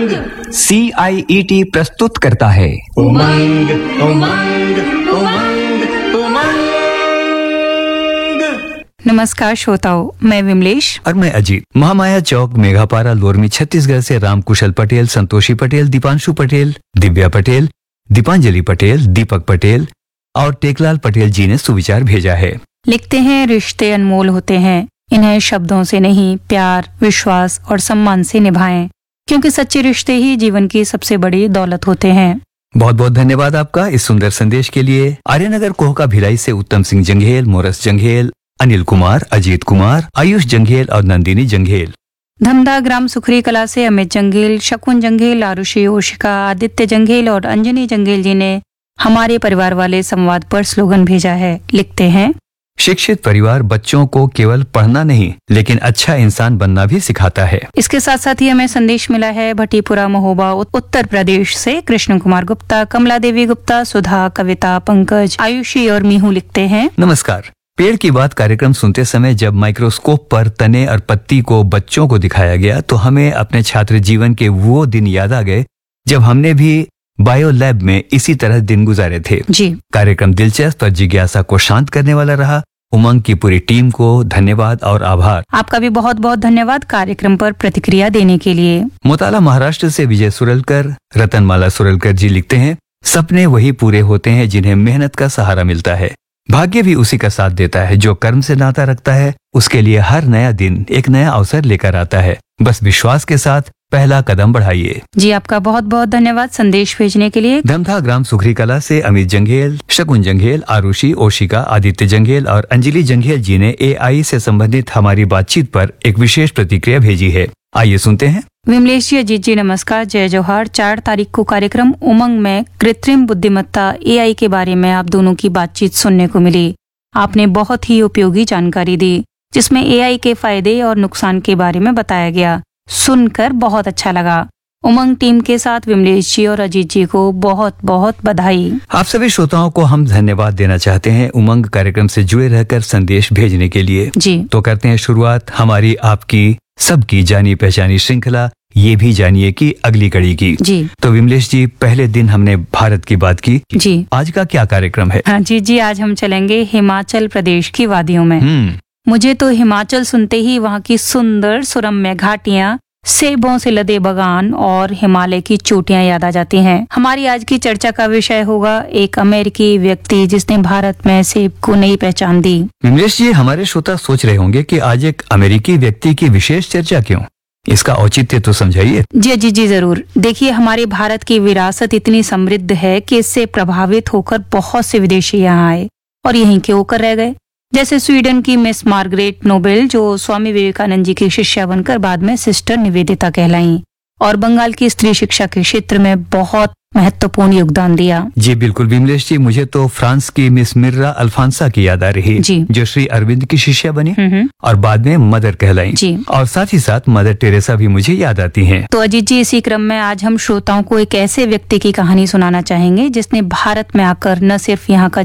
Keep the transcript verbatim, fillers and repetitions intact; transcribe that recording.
उमंग सी आई E T प्रस्तुत करता है उमंग उमंग उमंग उमंग। नमस्कार श्रोताओं, मैं विमलेश और मैं अजीत। महामाया चौक, मेघापारा, लोरमी, छत्तीसगढ़ से रामकुशल पटेल, संतोषी पटेल, दीपांशु पटेल, दिव्या पटेल, दीपांजलि पटेल, दीपक पटेल और टेकलाल पटेल जी ने सुविचार भेजा है। लिखते हैं, रिश्ते अनमोल होते हैं, इन्हें शब्दों से नहीं, प्यार, विश्वास और सम्मान से निभाएं, क्योंकि सच्चे रिश्ते ही जीवन की सबसे बड़ी दौलत होते हैं। बहुत बहुत धन्यवाद आपका इस सुंदर संदेश के लिए। आर्यनगर कोहका भिलाई से उत्तम सिंह जंघेल, मोरस जंघेल, अनिल कुमार, अजीत कुमार, आयुष जंघेल और नंदिनी जंघेल। धमदा ग्राम सुखरी कला से अमित जंघेल, शकुन जंघेल, आरुषि ओशिका, आदित्य जंघेल और अंजनी जंघेल जी ने हमारे परिवार वाले संवाद पर स्लोगन भेजा है। लिखते हैं, शिक्षित परिवार बच्चों को केवल पढ़ना नहीं लेकिन अच्छा इंसान बनना भी सिखाता है। इसके साथ साथ ही हमें संदेश मिला है भटीपुरा महोबा उत्तर प्रदेश से कृष्ण कुमार गुप्ता, कमला देवी गुप्ता, सुधा, कविता, पंकज, आयुषी और मीहू लिखते हैं, नमस्कार। पेड़ की बात कार्यक्रम सुनते समय जब माइक्रोस्कोप पर तने और पत्ती को बच्चों को दिखाया गया तो हमें अपने छात्र जीवन के वो दिन याद आ गए जब हमने भी बायो लैब में इसी तरह दिन गुजारे थे। जी। कार्यक्रम दिलचस्प और जिज्ञासा को शांत करने वाला रहा। उमंग की पूरी टीम को धन्यवाद और आभार। आपका भी बहुत बहुत धन्यवाद कार्यक्रम पर प्रतिक्रिया देने के लिए। मोताला महाराष्ट्र से विजय सुरलकर, रतनमाला सुरलकर जी लिखते हैं, सपने वही पूरे होते हैं जिन्हें मेहनत का सहारा मिलता है। भाग्य भी उसी का साथ देता है। जो कर्म से नाता रखता है उसके लिए हर नया दिन एक नया अवसर लेकर आता है। बस विश्वास के साथ पहला कदम बढ़ाइए। जी, आपका बहुत बहुत धन्यवाद संदेश भेजने के लिए। धमधा ग्राम सुखरी कला से अमित जंघेल, शकुन जंघेल, आरुषि ओशिका, आदित्य जंघेल और अंजलि जंघेल जी ने ए आई से संबंधित हमारी बातचीत पर एक विशेष प्रतिक्रिया भेजी है। आइए सुनते हैं। विमलेश जी, अजीत जी नमस्कार, जय जोहार। चार तारीख को कार्यक्रम उमंग में कृत्रिम बुद्धिमत्ता ए आई के बारे में आप दोनों की बातचीत सुनने को मिली। आपने बहुत ही उपयोगी जानकारी दी जिसमें ए आई के फायदे और नुकसान के बारे में बताया गया। सुनकर बहुत अच्छा लगा। उमंग टीम के साथ विमलेश जी और अजीत जी को बहुत बहुत बधाई। आप सभी श्रोताओं को हम धन्यवाद देना चाहते हैं उमंग कार्यक्रम से जुड़े रहकर संदेश भेजने के लिए। जी, तो करते हैं शुरुआत हमारी, आपकी, सबकी जानी पहचानी श्रृंखला ये भी जानिए कि अगली कड़ी की। जी। तो विमलेश जी, पहले दिन हमने भारत की बात की। जी। आज का क्या कार्यक्रम है? हाँ जी जी, आज हम चलेंगे हिमाचल प्रदेश की वादियों में। हम्म मुझे तो हिमाचल सुनते ही वहाँ की सुंदर सुरम्य घाटियाँ, सेबों से लदे बगान और हिमालय की चोटियाँ याद आ जाती हैं। हमारी आज की चर्चा का विषय होगा एक अमेरिकी व्यक्ति जिसने भारत में सेब को नई पहचान दी। विमलेश जी, हमारे श्रोता सोच रहे होंगे कि आज एक अमेरिकी व्यक्ति की विशेष चर्चा क्यों? इसका औचित्य तो समझाइए। जी जी जी जरूर। देखिए, हमारे भारत की विरासत इतनी समृद्ध है कि इससे प्रभावित होकर बहुत से विदेशी यहाँ आए और यहीं के होकर रह गए। जैसे स्वीडन की मिस मार्गरेट नोबेल जो स्वामी विवेकानंद जी की शिष्या बनकर बाद में सिस्टर निवेदिता कहलाईं, और बंगाल की स्त्री शिक्षा के क्षेत्र में बहुत महत्वपूर्ण योगदान दिया। जी बिल्कुल विमलेश जी, मुझे तो फ्रांस की मिस मिर्रा अल्फांसा की याद आ रही जी। जो श्री अरविंद की शिष्या बनी हम्म और बाद में मदर कहलाई। जी। और साथ ही साथ मदर टेरेसा भी मुझे याद आती हैं। तो अजीत जी, इसी क्रम में आज हम श्रोताओं को एक ऐसे व्यक्ति की कहानी सुनाना चाहेंगे जिसने भारत में आकर न सिर्फ यहाँ का